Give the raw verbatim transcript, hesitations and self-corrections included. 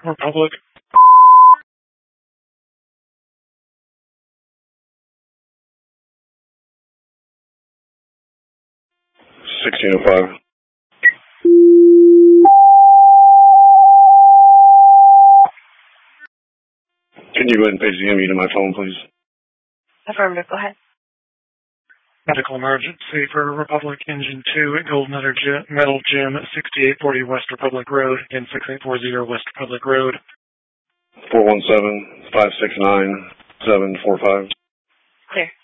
Republic. sixteen oh five. Can you go ahead and page the M E to my phone, please? Affirmative, go ahead. Medical emergency for Republic Engine two at Gold Metal Gym, Metal Gym at sixty-eight forty West Republic Road, and sixty-eight forty West Republic Road. four one seven, five six nine, seven four five. Clear.